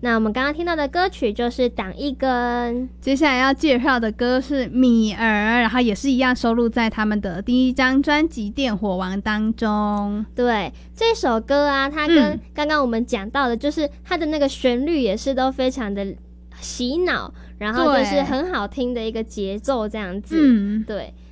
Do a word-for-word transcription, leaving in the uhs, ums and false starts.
那我们刚刚听到的歌曲就是挡一根。 接下来要介绍的歌是米儿，然后也是一样收录在他们的第一张专辑《电火王》当中。 对，这首歌啊，它跟刚刚我们讲到的、嗯、就是它的那个旋律也是都非常的洗脑，然后就是很好听的一个节奏这样子。嗯，对。